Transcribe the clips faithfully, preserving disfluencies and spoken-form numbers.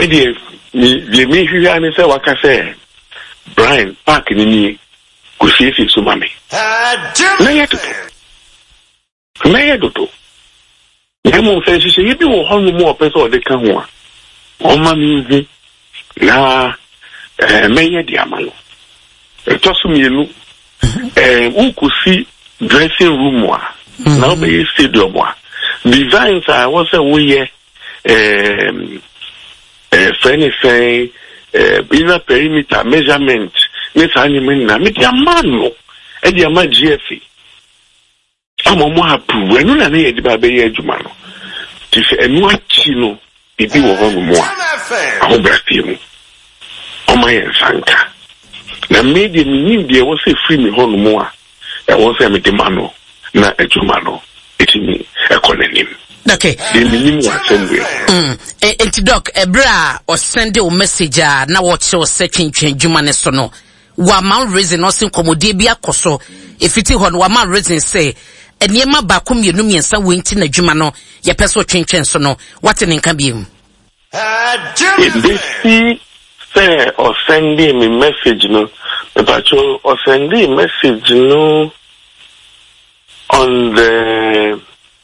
media the me here and say what I say Brian Park in me go see if so mami na to na to Emo say she you be one more person they can one. O ma mi na eh meye di amalo. E to so mienu eh ukusi dressing room wa. Na obe stadium wa. Designs I was say we eh eh friend say eh inner perimeter measurement ni sanni na me di amano. E di ama G F E. Amo mo approve enu na na di ba be ye adwuma no ti se enu achi no bibi wo ho mo a ho brati mu o ma ye sanka na me di ni die wo se free me ho no mo a e wo se me di mano na adwuma no etimi ekonenim. Okay. The minimum assembly. Mm. Enti doc ebra o send o message a na wo che o second twen adwuma ne so no. Wa man reason no sin komodie bi akoso efiti ho no wa man reason say eniema ba kom yenu miensa wenti na dwuma no ye peso twentwen so no what in nka bi mu they see say or sending me message no but or sending message no on the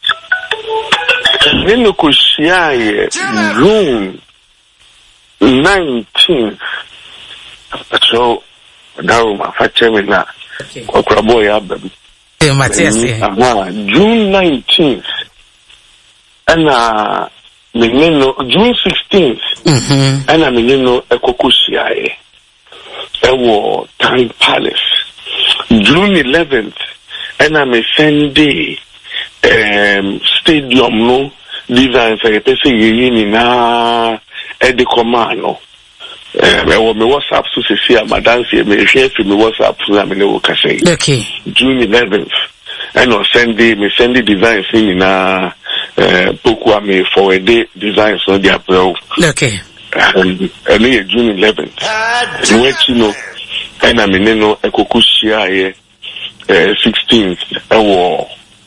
nino kushia June nineteenth so dawo ma fache me na okrabo ya baby eh Matthias June nineteenth and uh menino June sixteenth mhm and a menino ekokushia e ewo Time Palace June eleventh and a me Sunday um stadium no design for the person yini na e de command Eh, me wo me WhatsApp so se see madam se me share fi me WhatsApp na me no ka say. Okay. June eleventh. And on Sunday me send the designs in na eh poku me forward designs on the apple. Okay. And and June eleventh. No you know and I mean no ekoku shia here eh sixteenth e wo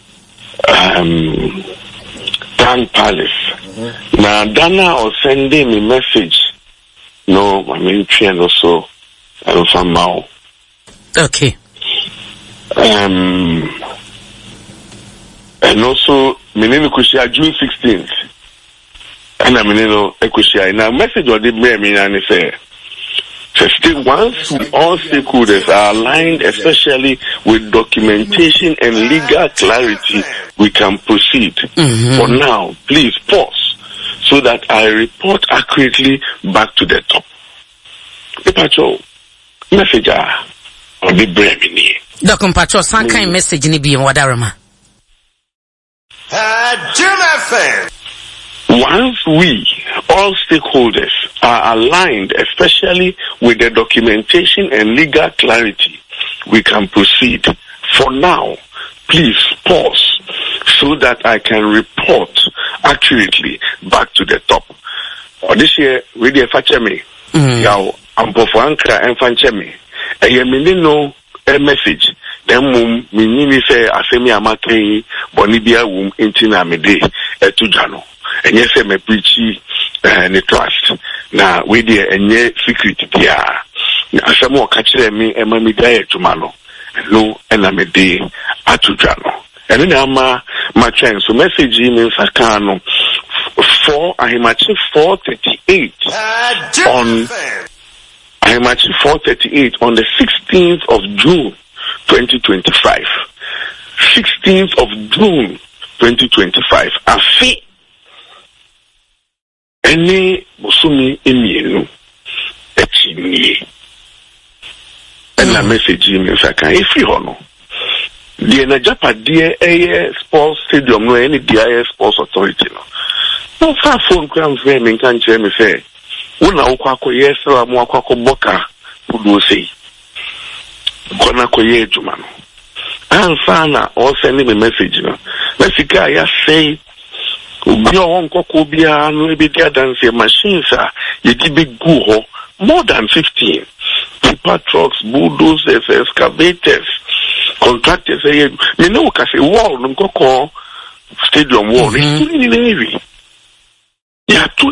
um Time Palace. Na Dana or sending me message. No, I mean, and also, I'm from Mao. Okay. Um, and also, Menino Kushia, June sixteenth. And I'm Menino Kushia. Now, message or did me, I mean, and say, once all stakeholders are aligned, especially with documentation and legal clarity, we can proceed. Mm-hmm. For now, please pause. So that I report accurately back to the top. Pacho, message or the bremini. Doctor Pacho, some kind message ni bi en wadarama. Once we, all stakeholders, are aligned, especially with the documentation and legal clarity, we can proceed. For now, please pause so that I can report accurately back to the top. Or this year, we did fetch me. Now, I'm for Ankara and fetch me. I am no a message. Then, mum, me say, Asemi Amake, Bonibia, womb, intina me day, to Jano. And yes, I'm a preachy and a trust. Now, we did a near secret here. Some more catch me and mammy day to Mano. No, and I'm a day at Jano. And then I'm my chance. So message email Sakano for I'm actually four thirty eight on I'm actually four thirty eight on the sixteenth of June twenty twenty five. Sixteenth of June twenty twenty five. I see any Musumi Emienu Echini. And I message email Sakano if you honor. The Najapa dear A Sports Stadium, no any D I S Sports Authority. No, no far phone crowns name in country me say. Una ukwako yes or mwako boka would say. Kona koye jumano. And sana or sending me message. Let's see, I say, Ubio wonko kubia no be there than say machines are ye big guho more than fifteen. Tipper trucks, bulldozers, excavators. Contractors say, me know, because a wall, no call stadium wall. It's too in the Navy. Yeah, too